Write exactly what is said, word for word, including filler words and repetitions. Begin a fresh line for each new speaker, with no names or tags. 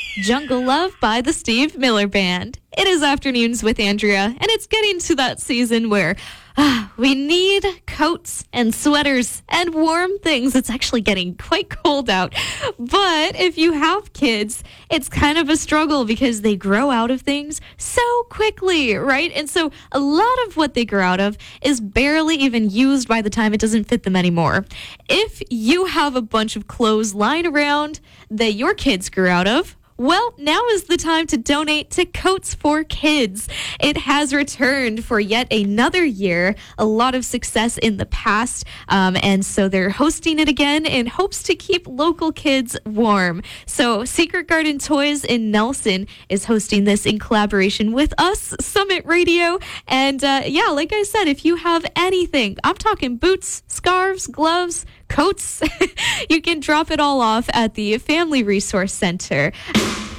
Jungle Love by the Steve Miller Band. It is Afternoons with Andrea, and it's getting to that season where ah, we need coats and sweaters and warm things. It's actually getting quite cold out. But if you have kids, it's kind of a struggle because they grow out of things so quickly, right? And so a lot of what they grow out of is barely even used by the time it doesn't fit them anymore. If you have a bunch of clothes lying around that your kids grew out of, well, now is the time to donate to Coats for Kids. It has returned for yet another year. A lot of success in the past, um, and so they're hosting it again in hopes to keep local kids warm. So Secret Garden Toys in Nelson is hosting this in collaboration with us, Summit Radio. And uh, yeah, like I said, if you have anything, I'm talking boots, scarves, gloves, coats, you can drop it all off at the Family Resource Center.